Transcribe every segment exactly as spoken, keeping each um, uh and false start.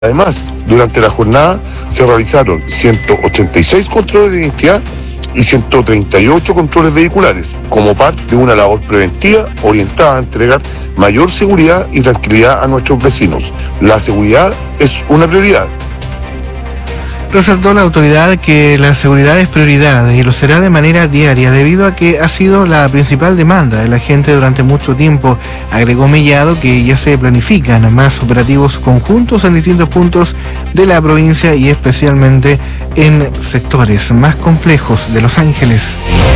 Además, durante la jornada se realizaron ciento ochenta y seis controles de identidad y ciento treinta y ocho controles vehiculares, como parte de una labor preventiva orientada a entregar mayor seguridad y tranquilidad a nuestros vecinos. La seguridad es una prioridad. Resaltó la autoridad que la seguridad es prioridad y lo será de manera diaria debido a que ha sido la principal demanda de la gente durante mucho tiempo. Agregó Mellado que ya se planifican más operativos conjuntos en distintos puntos de la provincia y especialmente en sectores más complejos de Los Ángeles.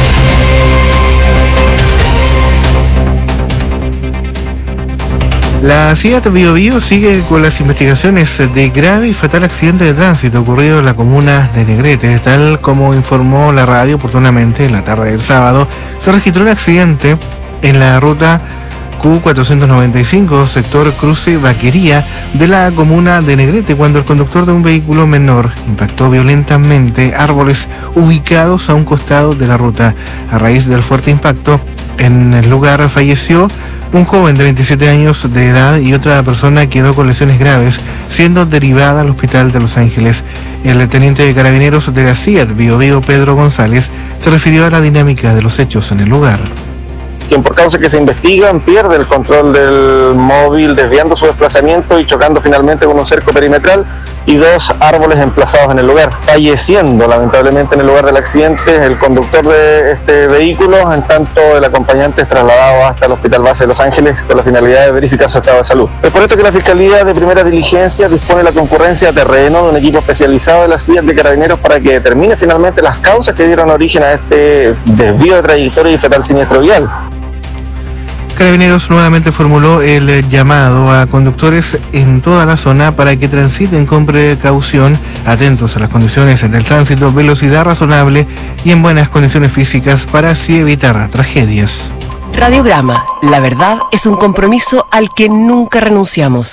La C I A T Bío Bío sigue con las investigaciones de grave y fatal accidente de tránsito ocurrido en la comuna de Negrete. Tal como informó la radio oportunamente en la tarde del sábado, se registró un accidente en la ruta Q cuatrocientos noventa y cinco, sector Cruce Vaquería de la comuna de Negrete, cuando el conductor de un vehículo menor impactó violentamente árboles ubicados a un costado de la ruta. A raíz del fuerte impacto, en el lugar falleció un joven de veintisiete años de edad y otra persona quedó con lesiones graves, siendo derivada al hospital de Los Ángeles. El teniente de carabineros de la C I A T Bío Bío, Pedro González, se refirió a la dinámica de los hechos en el lugar. Quien por causa que se investigan pierde el control del móvil, desviando su desplazamiento y chocando finalmente con un cerco perimetral y dos árboles emplazados en el lugar, falleciendo lamentablemente en el lugar del accidente el conductor de este vehículo, en tanto el acompañante es trasladado hasta el Hospital Base de Los Ángeles con la finalidad de verificar su estado de salud. Es por esto que la Fiscalía de Primera Diligencia dispone la concurrencia a terreno de un equipo especializado de la C I A T de Carabineros para que determine finalmente las causas que dieron origen a este desvío de trayectoria y fatal siniestro vial. Carabineros nuevamente formuló el llamado a conductores en toda la zona para que transiten con precaución, atentos a las condiciones del tránsito, velocidad razonable y en buenas condiciones físicas para así evitar tragedias. Radiograma, la verdad es un compromiso al que nunca renunciamos.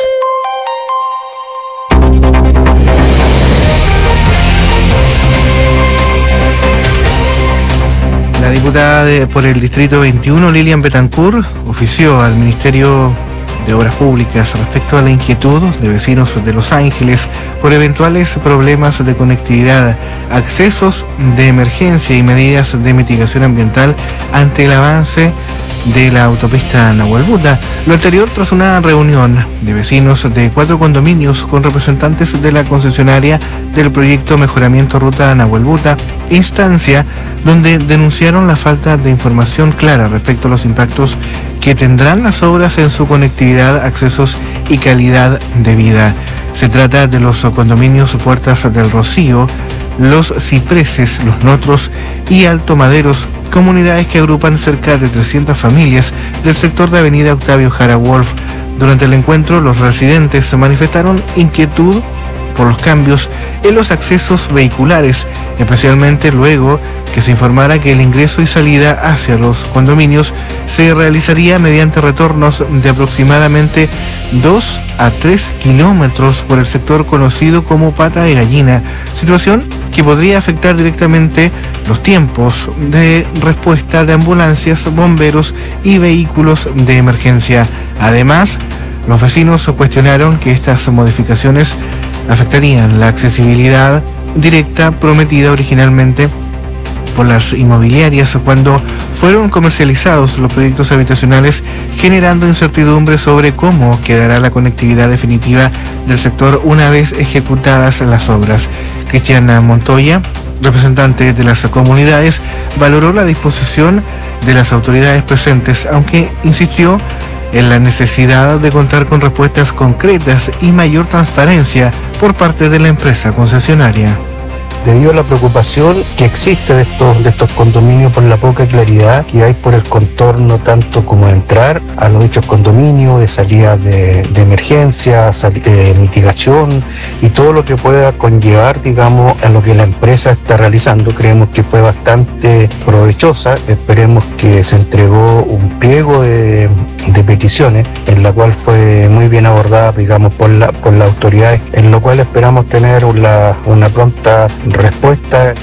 La diputada de, por el Distrito veintiuno, Lilian Betancourt, ofició al Ministerio de Obras Públicas respecto a la inquietud de vecinos de Los Ángeles por eventuales problemas de conectividad, accesos de emergencia y medidas de mitigación ambiental ante el avance de la autopista Nahuelbuta. Lo anterior tras una reunión de vecinos de cuatro condominios con representantes de la concesionaria del proyecto Mejoramiento Ruta Nahuelbuta, instancia donde denunciaron la falta de información clara respecto a los impactos que tendrán las obras en su conectividad, accesos y calidad de vida. Se trata de los condominios Puertas del Rocío, Los Cipreses, Los Notros y Alto Maderos, comunidades que agrupan cerca de trescientas familias del sector de Avenida Octavio Jara Wolf. Durante el encuentro, los residentes manifestaron inquietud por los cambios en los accesos vehiculares, especialmente luego que se informara que el ingreso y salida hacia los condominios se realizaría mediante retornos de aproximadamente dos a tres kilómetros por el sector conocido como Pata de Gallina, situación que podría afectar directamente los tiempos de respuesta de ambulancias, bomberos y vehículos de emergencia. Además, los vecinos cuestionaron que estas modificaciones afectarían la accesibilidad directa prometida originalmente por las inmobiliarias cuando fueron comercializados los proyectos habitacionales, generando incertidumbre sobre cómo quedará la conectividad definitiva del sector una vez ejecutadas las obras. Cristiana Montoya, representante de las comunidades, valoró la disposición de las autoridades presentes, aunque insistió en la necesidad de contar con respuestas concretas y mayor transparencia por parte de la empresa concesionaria. Debido a la preocupación que existe de estos, de estos condominios por la poca claridad que hay por el contorno, tanto como entrar a los dichos condominios, de salida de, de emergencia, sal, de mitigación y todo lo que pueda conllevar, digamos, a lo que la empresa está realizando, creemos que fue bastante provechosa. Esperemos que se entregó un pliego de, de peticiones, en la cual fue muy bien abordada, digamos, por la, por las autoridades, en lo cual esperamos tener una, una pronta respuesta.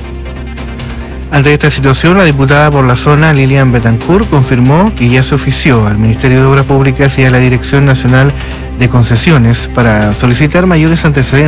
Ante esta situación, la diputada por la zona, Lilian Betancourt, confirmó que ya se ofició al Ministerio de Obras Públicas y a la Dirección Nacional de concesiones para solicitar mayores antecedentes